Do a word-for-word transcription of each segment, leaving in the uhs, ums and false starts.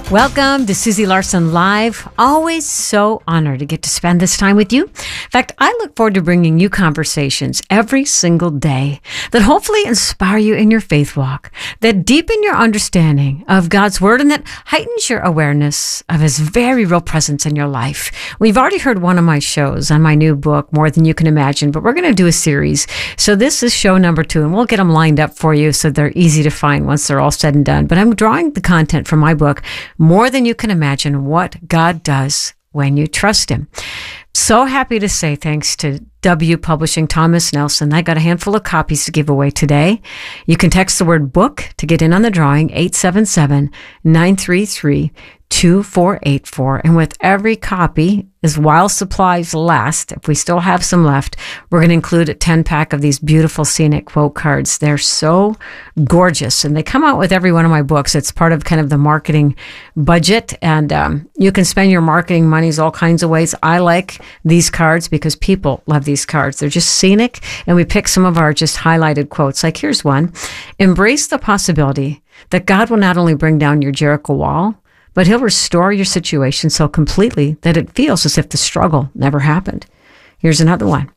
Welcome to Susie Larson Live. Always so honored to get to spend this time with you. In fact, I look forward to bringing you conversations every single day that hopefully inspire you in your faith walk, that deepen your understanding of God's Word, and that heightens your awareness of His very real presence in your life. We've already heard one of my shows on my new book, More Than You Can Imagine, but we're going to do a series. So this is show number two, and we'll get them lined up for you so they're easy to find once they're all said and done. But I'm drawing the content from my book, More Than You Can Imagine, What God Does When You Trust Him. So happy to say thanks to W Publishing, Thomas Nelson. I got a handful of copies to give away today. You can text the word book to get in on the drawing, eight seven seven, nine three three, two four eight four. And with every copy, as while supplies last, if we still have some left, we're going to include a ten pack of these beautiful scenic quote cards. They're so gorgeous, and they come out with every one of my books. It's part of kind of the marketing budget, and um, you can spend your marketing monies all kinds of ways. I like these cards because people love these cards. They're just scenic, and we pick some of our just highlighted quotes. Like here's one: embrace the possibility that God will not only bring down your Jericho wall, but He'll restore your situation so completely that it feels as if the struggle never happened. Here's another one: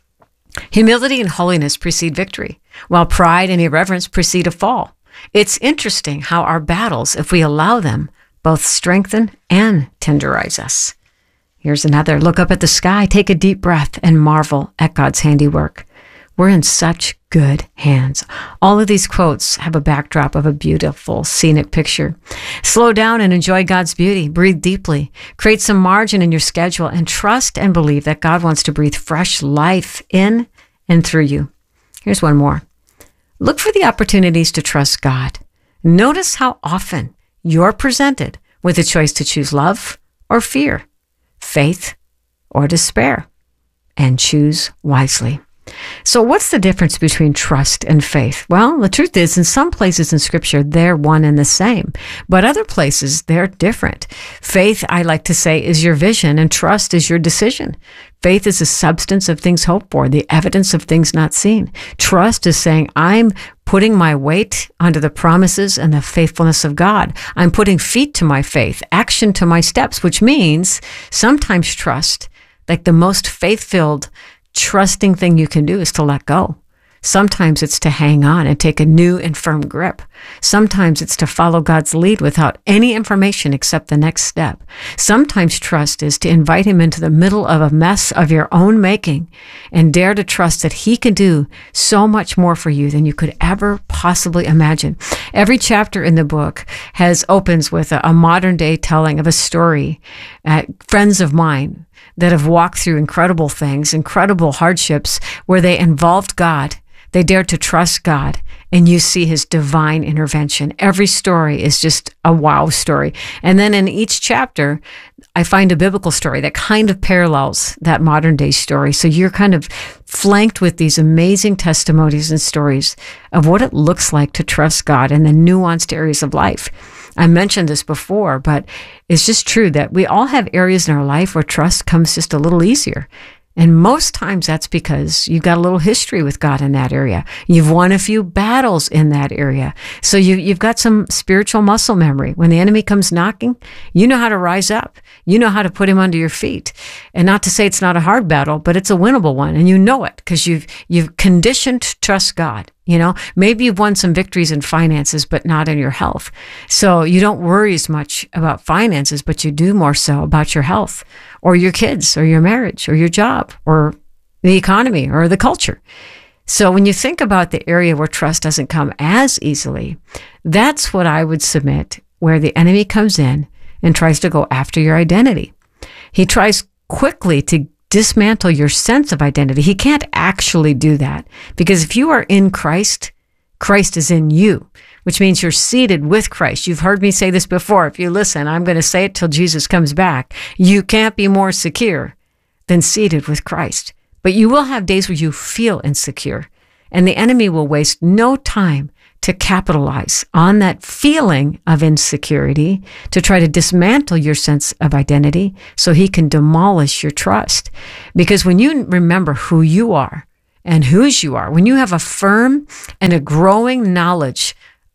humility and holiness precede victory, while pride and irreverence precede a fall. It's interesting how our battles, if we allow them, both strengthen and tenderize us. Here's another: look up at the sky, take a deep breath, and marvel at God's handiwork. We're in such good hands. All of these quotes have a backdrop of a beautiful scenic picture. Slow down and enjoy God's beauty. Breathe deeply. Create some margin in your schedule and trust and believe that God wants to breathe fresh life in and through you. Here's one more: look for the opportunities to trust God. Notice how often you're presented with a choice to choose love or fear, faith or despair, and choose wisely. So what's the difference between trust and faith? Well, the truth is, in some places in Scripture, they're one and the same, but other places, they're different. Faith, I like to say, is your vision, and trust is your decision. Faith is the substance of things hoped for, the evidence of things not seen. Trust is saying, I'm putting my weight onto the promises and the faithfulness of God. I'm putting feet to my faith, action to my steps, which means sometimes trust, like the most faith-filled, trusting thing you can do, is to let go. Sometimes it's to hang on and take a new and firm grip. Sometimes it's to follow God's lead without any information except the next step. Sometimes trust is to invite Him into the middle of a mess of your own making and dare to trust that He can do so much more for you than you could ever possibly imagine. Every chapter in the book has opens with a, a modern day telling of a story. Uh, friends of mine that have walked through incredible things, incredible hardships, where they involved God. They dared to trust God, and you see His divine intervention. Every story is just a wow story. And then in each chapter, I find a biblical story that kind of parallels that modern day story. So you're kind of flanked with these amazing testimonies and stories of what it looks like to trust God in the nuanced areas of life. I mentioned this before, but it's just true that we all have areas in our life where trust comes just a little easier. And most times that's because you've got a little history with God in that area. You've won a few battles in that area. So you, you've got some spiritual muscle memory. When the enemy comes knocking, you know how to rise up. You know how to put him under your feet. And not to say it's not a hard battle, but it's a winnable one. And you know it because you've, you've conditioned to trust God. You know, maybe you've won some victories in finances, but not in your health. So you don't worry as much about finances, but you do more so about your health or your kids or your marriage or your job or the economy or the culture. So when you think about the area where trust doesn't come as easily, that's what I would submit where the enemy comes in and tries to go after your identity. He tries quickly to dismantle your sense of identity. He can't actually do that because if you are in Christ, Christ is in you, which means you're seated with Christ. You've heard me say this before. If you listen, I'm going to say it till Jesus comes back. You can't be more secure than seated with Christ. But you will have days where you feel insecure, and the enemy will waste no time to capitalize on that feeling of insecurity to try to dismantle your sense of identity so he can demolish your trust. Because when you remember who you are and whose you are, when you have a firm and a growing knowledge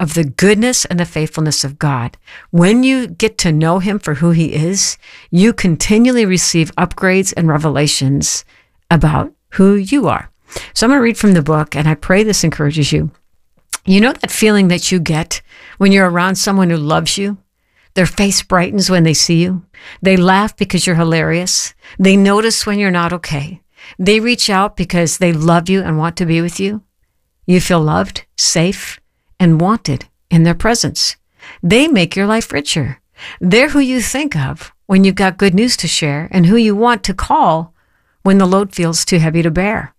of the goodness and the faithfulness of God. When you get to know him for who he is, you continually receive upgrades and revelations about who you are. So I'm going to read from the book, and I pray this encourages you. You know that feeling that you get when you're around someone who loves you? Their face brightens when they see you. They laugh because you're hilarious. They notice when you're not okay. They reach out because they love you and want to be with you. You feel loved, safe, and wanted in their presence. They make your life richer. They're who you think of when you've got good news to share and who you want to call when the load feels too heavy to bear.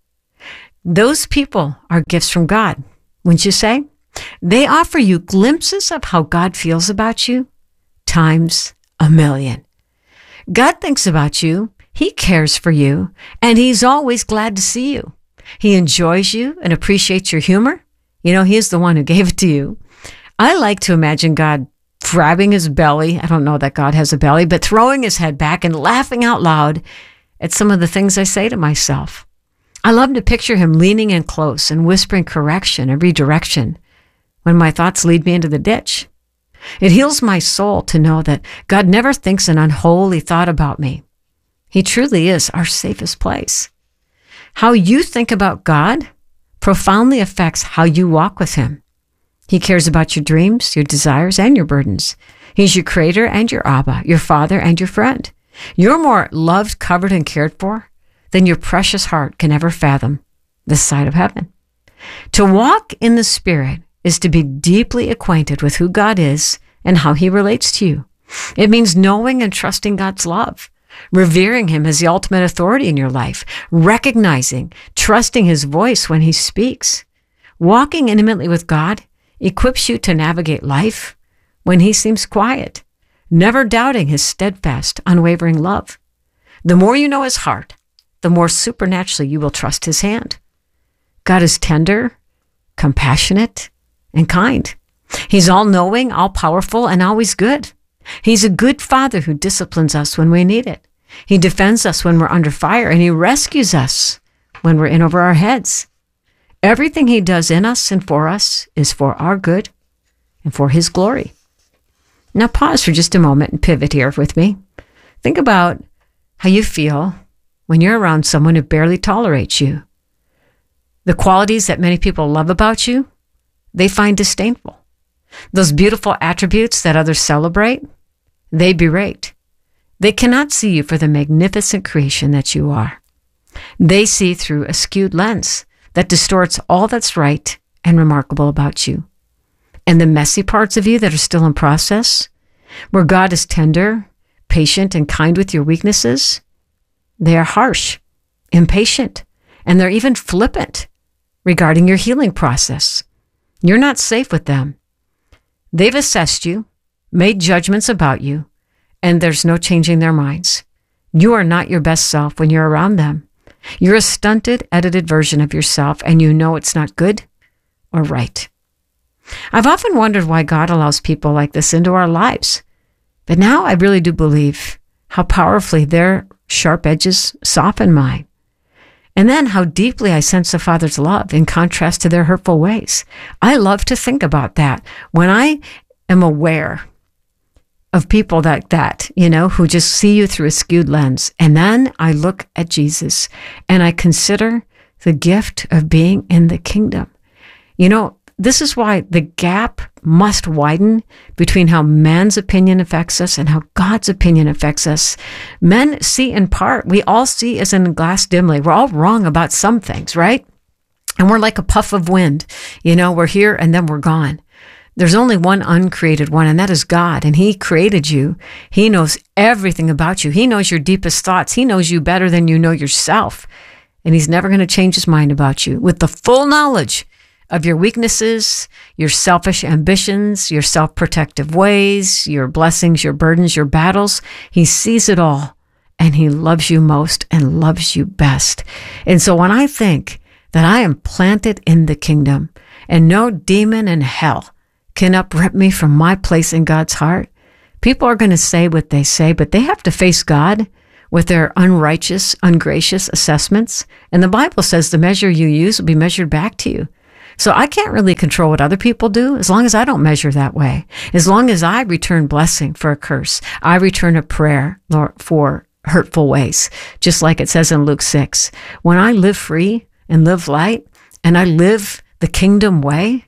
Those people are gifts from God, wouldn't you say? They offer you glimpses of how God feels about you times a million. God thinks about you, he cares for you, and he's always glad to see you. He enjoys you and appreciates your humor. You know, he's the one who gave it to you. I like to imagine God grabbing his belly. I don't know that God has a belly, but throwing his head back and laughing out loud at some of the things I say to myself. I love to picture him leaning in close and whispering correction and redirection when my thoughts lead me into the ditch. It heals my soul to know that God never thinks an unholy thought about me. He truly is our safest place. How you think about God profoundly affects how you walk with him. He cares about your dreams, your desires, and your burdens. He's your creator and your Abba, your father and your friend. You're more loved, covered, and cared for than your precious heart can ever fathom this side of heaven. To walk in the Spirit is to be deeply acquainted with who God is and how he relates to you. It means knowing and trusting God's love, revering him as the ultimate authority in your life, recognizing, trusting his voice when he speaks. Walking intimately with God equips you to navigate life when he seems quiet, never doubting his steadfast, unwavering love. The more you know his heart, the more supernaturally you will trust his hand. God is tender, compassionate, and kind. He's all-knowing, all-powerful, and always good. He's a good father who disciplines us when we need it. He defends us when we're under fire, and he rescues us when we're in over our heads. Everything he does in us and for us is for our good and for his glory. Now pause for just a moment and pivot here with me. Think about how you feel when you're around someone who barely tolerates you. The qualities that many people love about you, they find disdainful. Those beautiful attributes that others celebrate, they berate. They cannot see you for the magnificent creation that you are. They see through a skewed lens that distorts all that's right and remarkable about you. And the messy parts of you that are still in process, where God is tender, patient, and kind with your weaknesses, they are harsh, impatient, and they're even flippant regarding your healing process. You're not safe with them. They've assessed you, made judgments about you, and there's no changing their minds. You are not your best self when you're around them. You're a stunted, edited version of yourself, and you know it's not good or right. I've often wondered why God allows people like this into our lives, but now I really do believe how powerfully their sharp edges soften mine. And then how deeply I sense the Father's love in contrast to their hurtful ways. I love to think about that. When I am aware of people like that, you know, who just see you through a skewed lens, and then I look at Jesus and I consider the gift of being in the kingdom. You know, this is why the gap must widen between how man's opinion affects us and how God's opinion affects us. Men see in part. We all see as in a glass dimly. We're all wrong about some things, right? And we're like a puff of wind. You know, we're here and then we're gone. There's only one uncreated one, and that is God. And he created you. He knows everything about you. He knows your deepest thoughts. He knows you better than you know yourself. And he's never going to change his mind about you. With the full knowledge of your weaknesses, your selfish ambitions, your self-protective ways, your blessings, your burdens, your battles. He sees it all, and he loves you most and loves you best. And so when I think that I am planted in the kingdom and no demon in hell can uproot me from my place in God's heart, people are going to say what they say, but they have to face God with their unrighteous, ungracious assessments. And the Bible says the measure you use will be measured back to you. So I can't really control what other people do as long as I don't measure that way. As long as I return blessing for a curse, I return a prayer for hurtful ways, just like it says in Luke six. When I live free and live light and I live the kingdom way,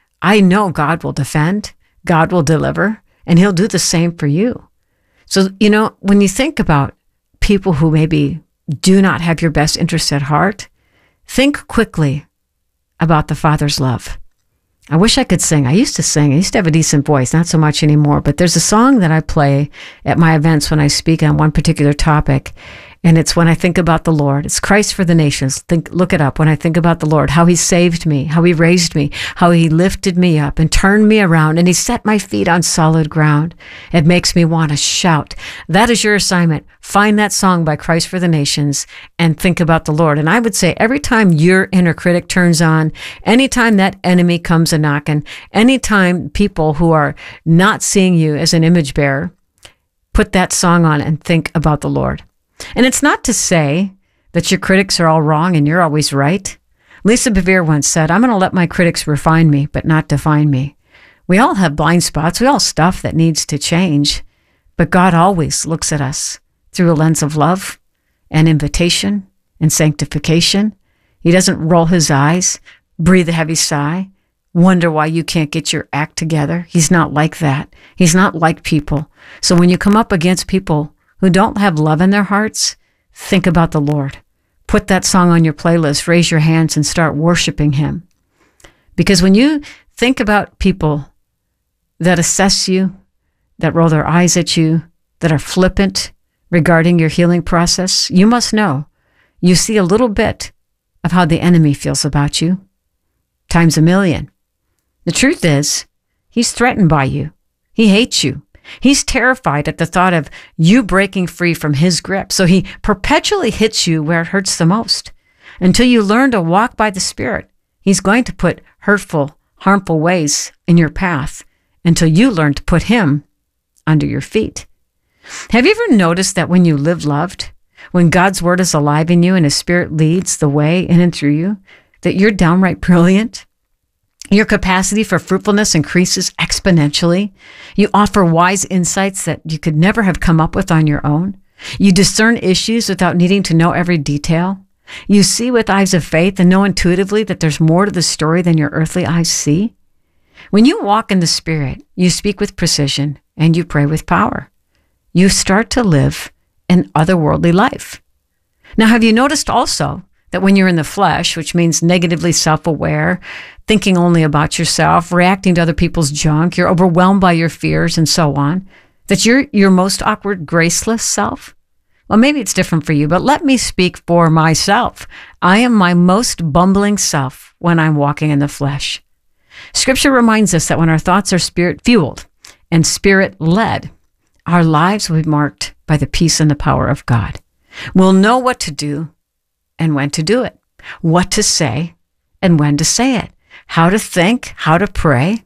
I know God will defend, God will deliver, and he'll do the same for you. So, you know, when you think about people who maybe do not have your best interest at heart, think quickly about the Father's love. I wish I could sing. I used to sing. I used to have a decent voice, not so much anymore. But there's a song that I play at my events when I speak on one particular topic. And it's when I think about the Lord. It's Christ for the Nations. Think, look it up. When I think about the Lord, how he saved me, how he raised me, how he lifted me up and turned me around, and he set my feet on solid ground. It makes me want to shout. That is your assignment. Find that song by Christ for the Nations and think about the Lord. And I would say every time your inner critic turns on, anytime that enemy comes a knocking, anytime people who are not seeing you as an image bearer, put that song on and think about the Lord. And it's not to say that your critics are all wrong and you're always right. Lisa Bevere once said, I'm going to let my critics refine me, but not define me. We all have blind spots. We all have stuff that needs to change. But God always looks at us through a lens of love and invitation and sanctification. He doesn't roll his eyes, breathe a heavy sigh, wonder why you can't get your act together. He's not like that. He's not like people. So when you come up against people who don't have love in their hearts, think about the Lord. Put that song on your playlist, raise your hands, and start worshiping him. Because when you think about people that assess you, that roll their eyes at you, that are flippant regarding your healing process, you must know you see a little bit of how the enemy feels about you, times a million. The truth is, he's threatened by you. He hates you. He's terrified at the thought of you breaking free from his grip. So he perpetually hits you where it hurts the most. Until you learn to walk by the Spirit, he's going to put hurtful, harmful ways in your path until you learn to put him under your feet. Have you ever noticed that when you live loved, when God's word is alive in you and his Spirit leads the way in and through you, that you're downright brilliant? Your capacity for fruitfulness increases exponentially. You offer wise insights that you could never have come up with on your own. You discern issues without needing to know every detail. You see with eyes of faith and know intuitively that there's more to the story than your earthly eyes see. When you walk in the Spirit, you speak with precision and you pray with power. You start to live an otherworldly life. Now, have you noticed also that when you're in the flesh, which means negatively self-aware, thinking only about yourself, reacting to other people's junk, you're overwhelmed by your fears and so on, that you're your most awkward, graceless self? Well, maybe it's different for you, but let me speak for myself. I am my most bumbling self when I'm walking in the flesh. Scripture reminds us that when our thoughts are spirit-fueled and spirit-led, our lives will be marked by the peace and the power of God. We'll know what to do and when to do it, what to say and when to say it, how to think, how to pray.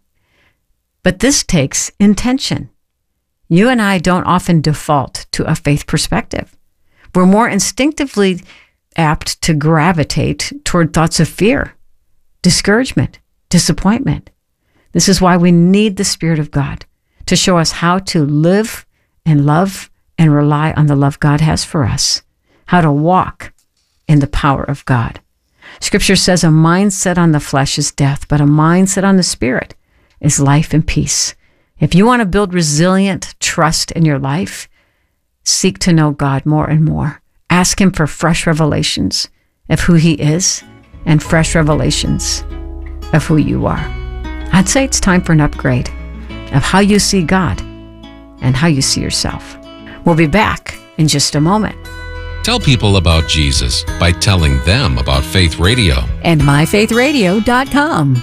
But this takes intention. You and I don't often default to a faith perspective. We're more instinctively apt to gravitate toward thoughts of fear, discouragement, disappointment. This is why we need the Spirit of God to show us how to live and love and rely on the love God has for us, how to walk in the power of God. Scripture says a mind set on the flesh is death, but a mind set on the Spirit is life and peace. If you want to build resilient trust in your life, seek to know God more and more. Ask him for fresh revelations of who he is and fresh revelations of who you are. I'd say it's time for an upgrade of how you see God and how you see yourself. We'll be back in just a moment. Tell people about Jesus by telling them about Faith Radio. And my faith radio dot com.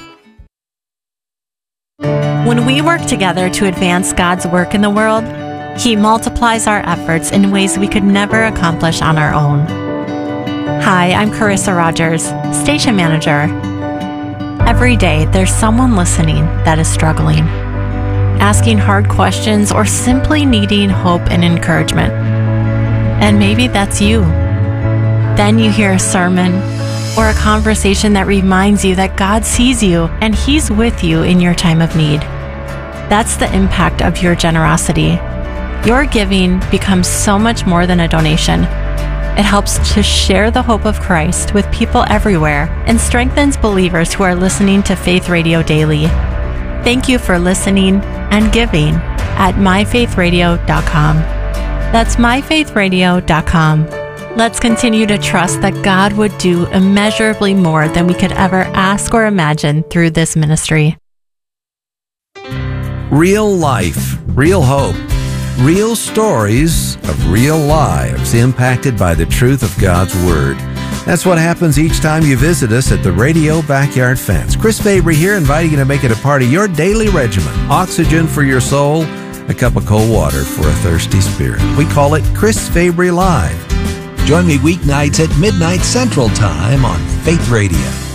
When we work together to advance God's work in the world, he multiplies our efforts in ways we could never accomplish on our own. Hi, I'm Carissa Rogers, station manager. Every day, there's someone listening that is struggling, asking hard questions, or simply needing hope and encouragement. And maybe that's you. Then you hear a sermon or a conversation that reminds you that God sees you and He's with you in your time of need. That's the impact of your generosity. Your giving becomes so much more than a donation. It helps to share the hope of Christ with people everywhere and strengthens believers who are listening to Faith Radio daily. Thank you for listening and giving at my faith radio dot com. That's my faith radio dot com. Let's continue to trust that God would do immeasurably more than we could ever ask or imagine through this ministry. Real life, real hope, real stories of real lives impacted by the truth of God's Word. That's what happens each time you visit us at the Radio Backyard Fence. Chris Fabry here, inviting you to make it a part of your daily regimen. Oxygen for your soul, a cup of cold water for a thirsty spirit. We call it Chris Fabry Live. Join me weeknights at midnight Central Time on Faith Radio.